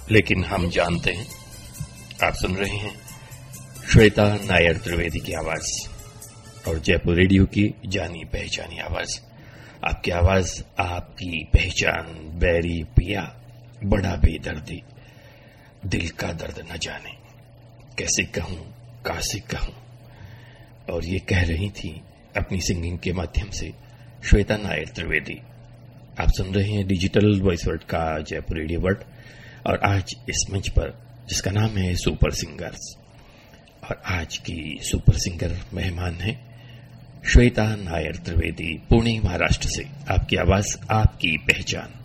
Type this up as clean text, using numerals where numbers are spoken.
लेकिन हम जानते हैं। आप सुन रहे हैं श्वेता नायर त्रिवेदी की आवाज और जयपुर रेडियो की जानी पहचानी आवाज। आपकी आवाज, आपकी पहचान। बैरी पिया बड़ा बेदर्दी, दिल का दर्द न जाने, कैसे कहूं कासे कहूं। और ये कह रही थी अपनी सिंगिंग के माध्यम से श्वेता नायर त्रिवेदी। आप सुन रहे हैं डिजिटल वॉइस वर्ल्ड का जयपुर रेडियो वर्ल्ड और आज इस मंच पर जिसका नाम है सुपर सिंगर्स। और आज की सुपर सिंगर मेहमान है श्वेता नायर त्रिवेदी, पुणे महाराष्ट्र से। आपकी आवाज, आपकी पहचान।